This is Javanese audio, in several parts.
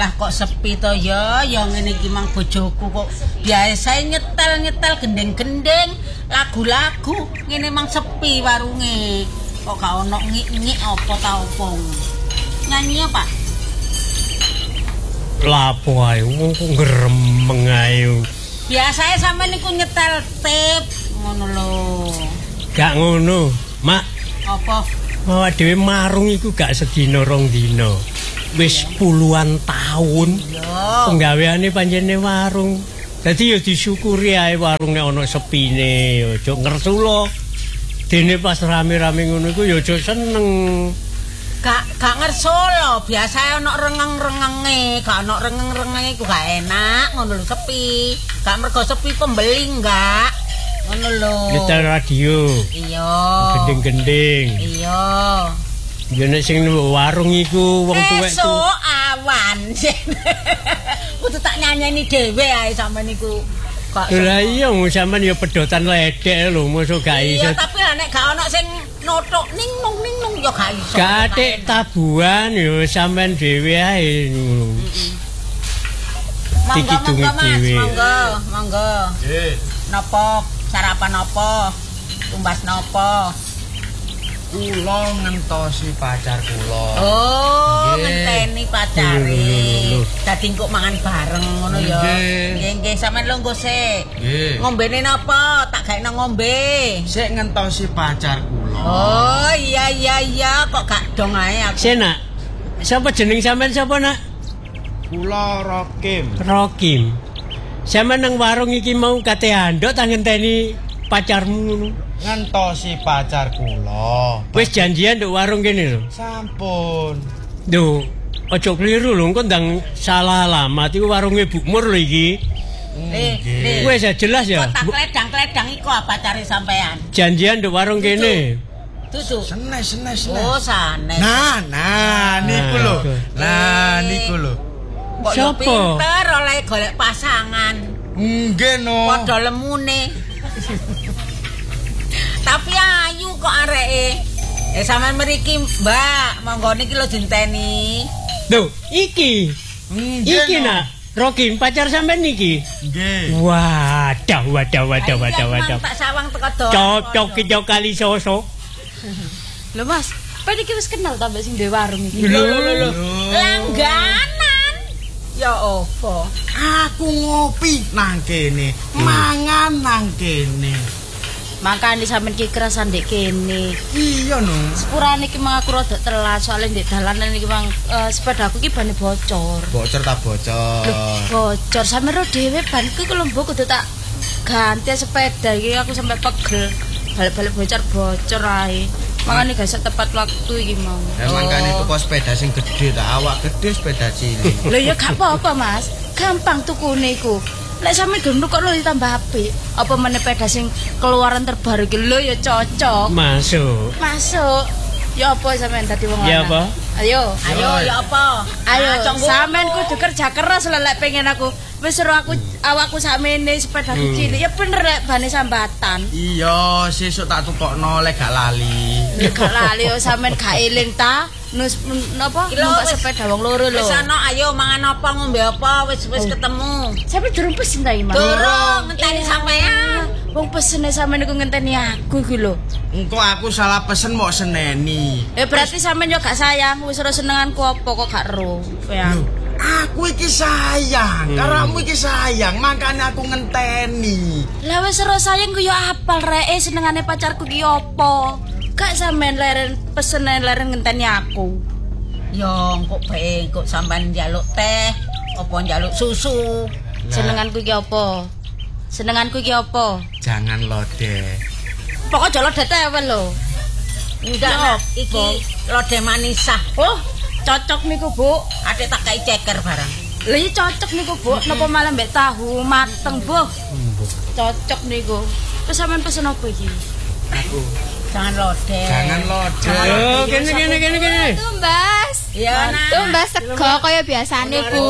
Walah kok sepi to ya ngene iki mang bojoku kok biasa nyetel gendeng-gendeng lagu-lagu ngene mang sepi warunge. Kok gak ono ngik-ngik apa ta opo. Nyanyi apa? Lapo ae wong kok gremeng ae. Biasae sampean niku nyetel tip ngono lho. Gak ngono, Mak. Apa? Awak dhewe marung iku gak sedina rong dina. Wis puluhan tahun. Penggaweane pancene warung. Dadi ya disyukuri ae warunge ana sepine, aja ngersulo. Dene pas rame-rame ngono iku ya aja seneng. Gak ngersolo, biasa ana rengeng-rengenge, gak ana rengeng-rengenge iku gak enak, ngono lho sepi. Gak mergo sepi pembeli enggak. Ngono lho. Nyetel radio. Iya. Gending-gending. Iya. Ya nek sing warung iku wong tuwek Esuk awan. Kudu tak nyanyeni dhewe ae sampean niku. Lah iya sampean ya pedotan ledek lho, mosok gak iso. Iya, tapi nek gak ono sing notok ning nung ya gak iso. Gatik tabuhan ya sampean dhewe ae ngono. Monggo Mas, monggo. Nggih. Napa sarapan napa? Tumbas napa? Kula ngentosi pacar kula. Oh, ngenteni pacare. Dadi engko mangan bareng ngono ya. Nggih, sampean longgo sik. Nggih. Ngombene napa? Tak gawe nang ngombe. Sik ngentosi pacar kula. Oh, iya, kok gak dong ae aku. Sik, Nak. Sapa jeneng sampean sapa, Nak? Kula Rokim. Rokim. Sampeyan nang warung iki mau kate andok ta ngenteni pacarmu ngono. Ngentosi pacar kula. Wis janjian nduk warung kene lho. Sampun. Duh, aja kliru lho, engko ndang salah alamat iku warunge Bu Mur lho iki. Wis jelas ya. Kok tak kledang-kledang iku pacare sampean. Janjian nduk warung kene. Tutu. Senes. Oh, sanes. Nah, niku lho. Nah, niku lho. Kok yo pinter oleh golek pasangan. Nggih no. Padha lemune. Tapi ayu kok areke. Sampean mriki, Mbak, monggo niki lho dinteni. Duh, iki. Iki Nak, Rokim pacar sampean niki. Nggih. Wadah. Tak sawang teko doang. Cocok iki kali sosok. Lho Mas, apa iki wis kenal ta mbek sing duwe warung iki? Lho. Langganan. Ya opo? Aku ngopi nang kene, mangan nang kene. Makane sampean ki kerasan ndek kene. Iya no. Sepurane iki mang aku rada telat soalnya ndek dalanan iki mang sepedaku iki bane bocor. Bocor tak bocor. Bocor sampe ro dhewe ban ku kelombo kudu tak ganti sepeda iki aku sampe pegel. Balik-balik bocor ae. Makane gak tepat waktu iki mau. Makane tuku sepeda sing gedhe ta, awak gedhe sepeda cilik. Lho ya gak apa-apa Mas. Gampang tukune iku. Lek sampe genduk kok lho ditambah apik. Apa meneh sepeda sing keluaran terbaru iki lho ya cocok. Masuk. Ya apa sampean dadi wong lanang? Ya apa? Ayo, ya apa? Ayo, sampean kudu kerja keras lek pengen aku. Wis ro aku awakku sakmene sepedaku cilik. Ya bener lek bane sambatan. Iya, sesuk tak tukokno lek gak lali. Gak lali yo sampean gak eling ta? Napa? Numpak sepeda wong loro lho. Wis ana ayo mangan apa ngombe apa wis ketemu. Sampe durung pesen ta iki, Mas? Durung ngenteni sampean. Wong pesene sampean niku ngenteni aku iki lho. Engko aku salah pesen mau seneni. Berarti sampean yo gak sayang, wis ora senenganku apa kok gak ero. Ya. Aku iki sayang, karamu iki sayang, makanya aku ngenteni. Lah wis ora sayang ku yo apal reke senengane pacarku ki apa. Gak sampean leren pesene leren ngenteni aku. Yo kok bae kok sampean njaluk teh, apa njaluk susu. Senenganku ki apa? Senenganku ki apa? Jangan lodeh. Pokok aja lodeh tewel lho. Enggak, iki lodeh manisah. Oh, cocok niku, Bu. Ate tak kai ceker barang. Lha iki cocok niku, Bu. Napa malah mbek tahu mateng, Bu. Cocok niku. Terus sampean pesen apa iki? Aku. Jangan lodeh. Oh, kene. Tumbas. Iya, Nak. Tumbas sego kaya biasane, Bu.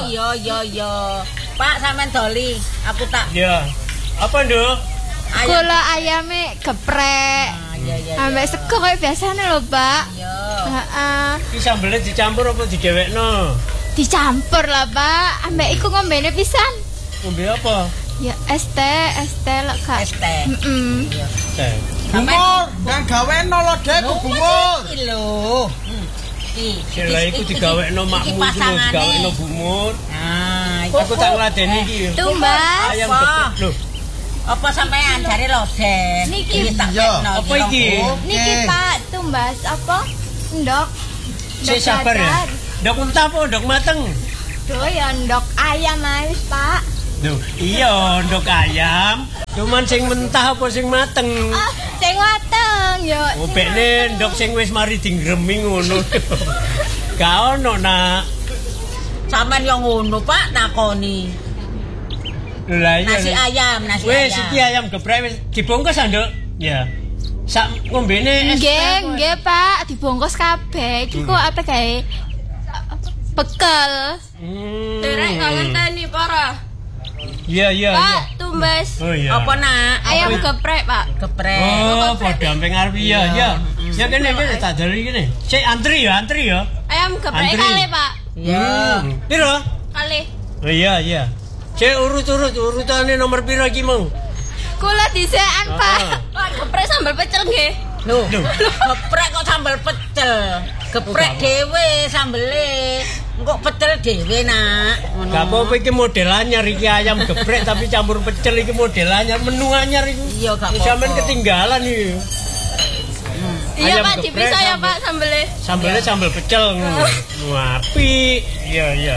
Iya. Pak, sampean doli. Aku tak. Ya. Apa, Nduk? Kula ayame geprek. Iya. Ambek sego kaya biasane lho, Pak. Iya. Heeh. Iki sambelnya dicampur apa didewekno? dicampur lah, Pak. Ambek iku ngombene pisan. Ngombe apa? Ya es teh lek gak. Es teh. Teh. Bumur, dan gaweno lo dek bumur. Iki lho. Sila iku digawekno makmu iku digawekno bumur. Nah, Aku tak ngladeni iki. Tumbas. Ayam geprek lho. Apa sampean jare loden? Niki. tak Iya. tekno Apa iki? Niki Pak, tumbas apa? Ndok. Sik sabar ya. Ndok mentah apa ndok mateng? Duh ya ndok ayam ae wis, Pak. Duh, iya ndok ayam. Cuman sing mentah apa sing mateng? Ah, sing mateng yo. Obekne ndok sing wis mari dingremi ngono. Gak ono nak. Sampean yo ngono, Pak, takoni. Lah iya. Nasi ayam, nasi Wis ayam. iki ayam geprek wis dibungkus ah, Nduk. Ya. Sak ngombene es. Nggih, Pak, dibungkus kabeh. Iki kok apa kae bekel. Derek gak ngenteni parah. Iya iya iya. Pak, tumbas. Oh iya. Apa nak? Ayam geprek, Pak. Geprek. Oh, padha amping arep iya ya. Ya kene tak dali kene. Sik antri ya. Ayam geprek Antri. kali, Pak. Ya. Piro? Kali. Oh iya iya. Cek urutane nomor piro iki mau? Kula dhisekan, Pak. Pak, geprek sambal pecel nggih. Loh, geprek kok sambal pecel. Geprek dhewe sambele. Engko pecel dhewe, Nak. Ngono. Gak apa-apa iki model anyar iki ayam geprek tapi campur pecel iki model anyar, menu anyar iki. Iya, gak apa-apa. Sampeyan ketinggalan iki. Iya, Ayam Pak, geprek dipisah ya, sambal- Pak, sambelnya. Sambelnya sambal pecel ngono. Apik. Iya iya.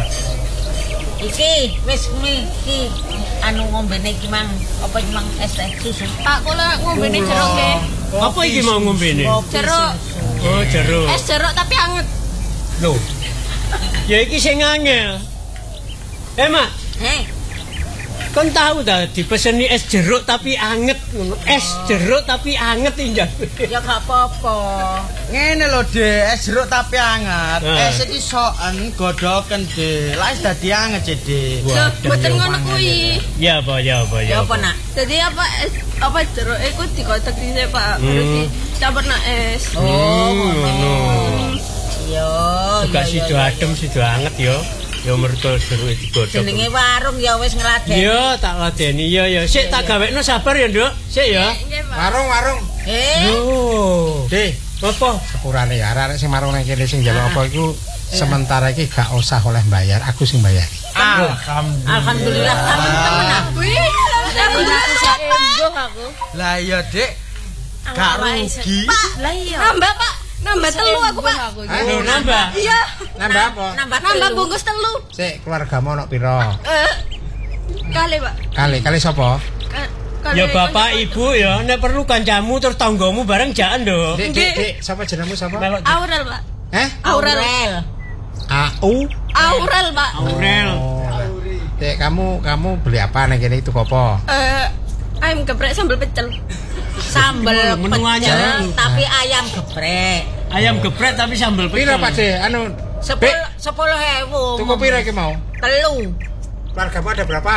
Iki wis iki anu ngombene iki mang apa iki mang es teh susu. Pak, kula ngombene jeruk nggih. Apa iki mau ngombene? Jeruk. Oh, jeruk. Es jeruk tapi anget. Loh. Ya iki sing angel. Mak, kon tahu ta dipeseni es jeruk tapi anget ngono. Es jeruk tapi anget injak. Ya gak apa-apa. Ngene lho, Dek, es jeruk tapi anget. Ah. Es iki soken godoken, Dek. Lah wis dadi anget, Dek. Loh, mboten ngono kuwi. Ya apa. Ya apa, Nak? Jadi apa jeruk iku dikotek dhisik, Pak. Terus dicampur nak es. Ngono. Iya. Juga sido adem, sido anget ya. Ya mergo jeruk digodhog. Jenenge warung ya wis ngladeni. Iya, tak ladeni ya ya. Sik tak gawekno sabar ya, Nduk. Sik ya. Nggih, Pak. Warung. Oh. Deh, Apa? sepurane ya arek sing marung nang kene sing njaluk apa iku sementara iki gak usah oleh bayar, aku sing bayar. Alhamdulillah temen-temen aku. Wih, Aku. Lah iya, Dek. Gak rugi. lah iya. Nambah, Pak. Nambah telu aku, Pak. Aduh, nambah. Iya, Nambah apa? nambah bungkus telu. Sik, keluargamu ono pira? Kali, Pak. Kali sapa? Ya bapak ibu ya, nek perlu kancamu terus tanggamu bareng jangan Nduk. Dik, sapa jenengmu sapa? Melok Aurel, Pak. Aurel. AU. Aurel, Pak. Aurel. Oh. Dek, kamu beli apa nang kene itu apa? Ayam geprek sambal pecel. Sambel Menu pecel anyar. tapi ayam geprek. Ayam geprek tapi sambal Pira, pecel. Pak De? Anu, 10.000. tuku pira iki mau? Telu. Keluargamu ada berapa?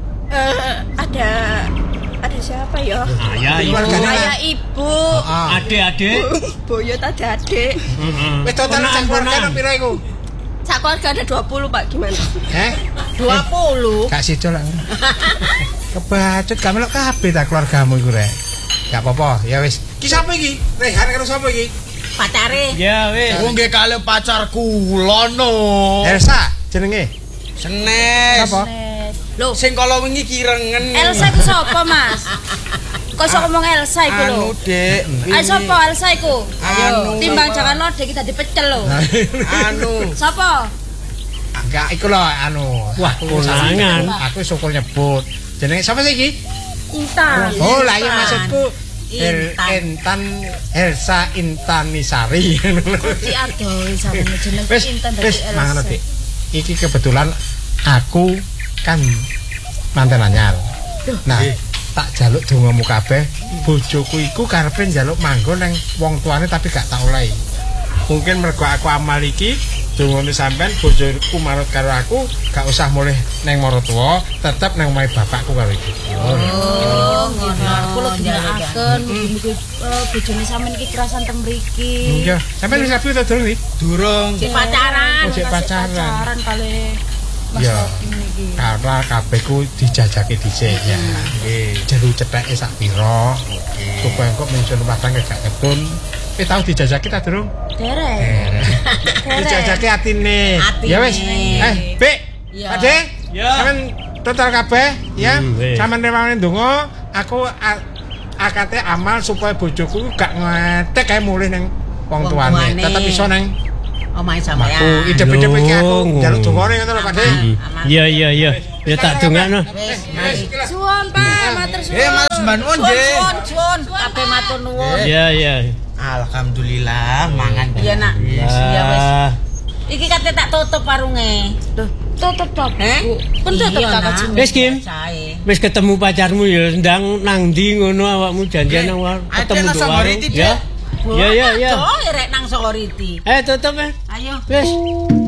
Ada siapa ya? Ayah, ibu, Keluarganya Ayah ibu. adik-adik. Boyo tadi adik. Wis total sak keluarga pira iku? Sak keluarga ada 20, Pak. Gimana? 20. Gak sido lah. Kebacut gak melok kabeh ta keluargamu iku rek. Gak apa-apa, ya wis. Ki sapa iki? Rehan karo sapa iki? Pacare. Ya wis. Aku nggih kali pacar kula no. Elsa jenenge. Senes. Sapa? Loh, Sing kala wingi kirengen. Elsa iku sapa, Mas? Kok iso ngomong Elsa iku lho? Anu, Dek. Ayo sapa Elsa iku? Anu, Timbang apa? jangan lodeh kita dipecel lho. Anu. Sapa? Enggak iku lho anu. Wah, konangan. Aku syukur nyebut. Jenenge sapa sih iki? Intan. Oh, lah iya maksudku Intan. Intan Elsa Intanisari. Ki adoh sampeyan jeneng Wis, Intan wis dari mangan Elsa. Dik. Iki kebetulan aku kan mantan anyar. Nah, tak jaluk dongamu kabeh, bojoku iku karepe njaluk manggon nang wong tuane tapi gak tak olehi. Mungkin mergo aku amal iki dongane sampean bojoku manut karo aku, gak usah mulih nang maratuwa, tetep nang omahe bapakku karo iki. Oh, ngono. Kula ginakaken mugi-mugi bojone sampean iki kerasan teng mriki. Iya, sampeyan wis rabi ta durung iki? Durung. Si pacaran. Oh, sik pacaran. Pacaran kali Mas Iya. Rokim niki. Karena kabeh ku dijajake dhisik ya. Nggih, jeru cetheke sak pira. Supaya kok mensun padang gak ketun. Tau dijajaki ta durung? Derek. Dijajaki atine. Atine. Ya wis. Bik. Iya. Pakde. Ya. Sampeyan total kabeh ya. Wis. Sampeyan rewangane ndonga, aku akate amal supaya bojoku gak ngetek kae mulih ning wong Wong tuane. tuane. Tetep iso ning Omahe aku sampean. ide-ide iki aku Lho, njaluk dongane ngono lho Pakde. Iya iya iya. Ya tak dongakno. Wis, Suwon Pak, matur suwun. Mas Banun nggih. Suwun, kabeh matur nuwun. Iya iya. Alhamdulillah mangan. Iya nak. Iya wis. Ah, Iki kate tak tutup warunge. Tuh, tutup to. Eh? Pun tutup Iya, tak Nak. kecil. Wis Kim. Sae. Wis ketemu pacarmu ya ndang nang ndi ngono awakmu janjian nang warung Ada ketemu nang di Sangoriti, warung. Ya. Iya iya iya. Oh, rek nang Soriti. Tutup ya. Ayo. Wis.